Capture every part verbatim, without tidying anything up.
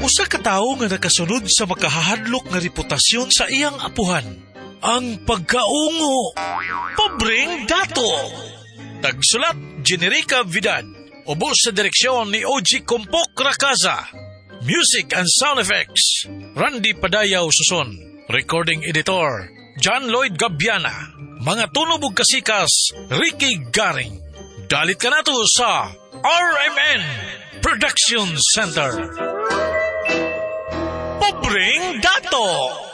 Usa ka tawo nga nakasunod sa makahahadlok nga reputasyon sa iyang apuhan. Ang pagkaungo. Pobreng dato. Tagsulat, Generica Vidal. Ubos sa direksyon ni O G Compok Rakaza. Music and sound effects, Randy Padayaw Suson. Recording editor, John Lloyd Gabiana. Mga tunog ug kasikas, Ricky Garing. Dalit ka na to sa R M N Production Center. Pobreng dato.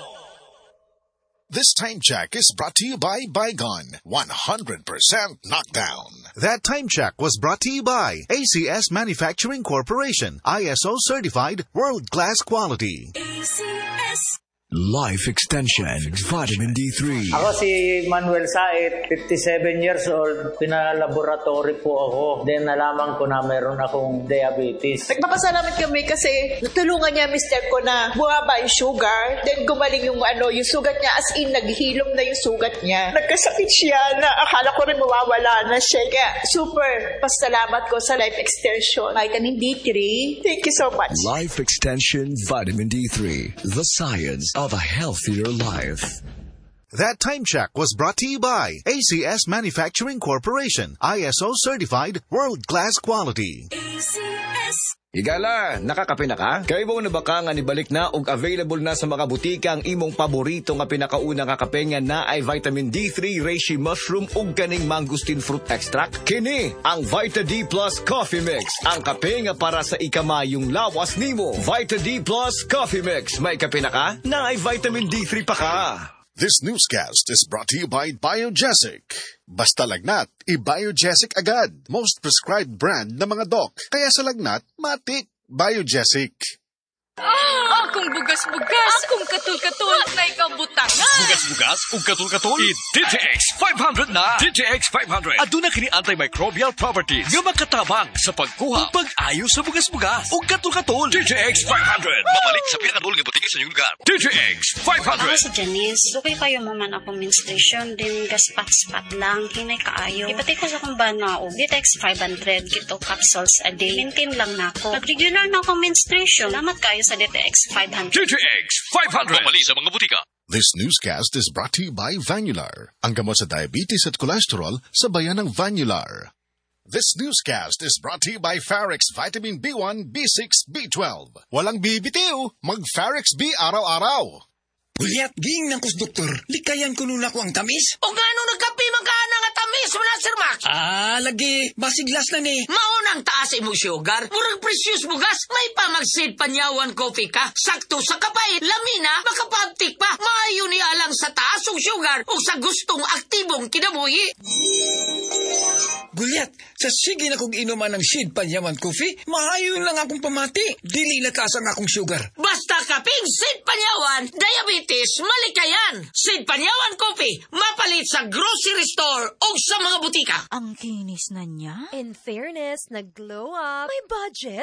This time check is brought to you by Bygone, one hundred percent knockdown. That time check was brought to you by A C S Manufacturing Corporation, I S O certified, world-class quality. A C S Life Extension, Vitamin D three. Ako si Manuel Said, fifty-seven years old. Pinalaboratory po ako. Then nalaman ko na meron akong diabetes. Nagpapasalamat kami kasi natulungan niya mister ko na bumaba yung sugar. Then gumaling yung ano, yung sugat niya. As in, naghilom na yung sugat niya. Nagkasakit siya na akala ko rin mawawala na siya. Kaya super pasalamat ko sa Life Extension. Vitamin D three. Thank you so much. Life Extension Vitamin D three. The science of a healthier life. That time check was brought to you by A C S Manufacturing Corporation, I S O certified, world-class quality. A C S Igala, nakakape na ka? Kaya mo na ba ka nga nibalik na ug available na sa mga butika ang imong paborito nga pinakauna nga kape nga na ay vitamin D three, reishi mushroom ug kaning mangosteen fruit extract? Kini ang Vita D Plus Coffee Mix, ang kape nga para sa ikamayong lawas nimo. Vita D Plus Coffee Mix, may kape na ka? Na ay vitamin D three pa ka. This newscast is brought to you by Biogesic. Basta lagnat, i-Biogesic agad. Most prescribed brand na mga doc. Kaya sa lagnat, matik. Biogesic. Ah, akong bugas-bugas, akong katul-katul, na ikabutangan. Bugas-bugas, ug katul-katul, i-D J X five hundred na. D J X five hundred. Aduna kini antimicrobial properties nga makatabang sa pagkuha ug pag-ayo sa bugas-bugas ug katul-katul. D J X five hundred. Mabalik sa pinakadul nga butika sa inyong lugar. D J X five hundred. Ako si Janice. Dugay kayo maman akong menstruation, din gaspat-spat lang, hinay kaayo. Ipati ko sa kong bana o D J X five hundred, kito capsules a day. Maintain lang na ako. Pag-regular na akong menstruation, salamat kayo sa D T X five hundred. D J X five hundred. Mabalik sa mga butika. This newscast is brought to you by Vanular. Ang gamot sa diabetes at cholesterol sa bayan ng Vanular. This newscast is brought to you by Farex Vitamin B one, B six, B twelve. Walang bibitiw, mag-Farex B araw-araw. Uliat, ging ng kus doktor, likayan ko nun ako ang tamis. O gano nagkapi magkana nga tamis mo na, Sir Max? Ah, lagi, basiglas na ni. Maunang taas imong sugar, murag precious bugas, may pamagsid panyawan coffee ka. Sakto sa kapait, lamina, makapagtik pa. Maayo ni alang sa taas ng sugar o sa gustong aktibong kinabuhi. Gulyat, sa sige na kong inuman ng Sid Panyaman Coffee, maayon lang akong pamati. Dili lakasan akong sugar. Basta kaping Sid Panyawan, diabetes, malikayan. Sid Panyawan Coffee, mapalit sa grocery store o sa mga butika. Ang kinis na niya. In fairness, nag-glow up. May budget.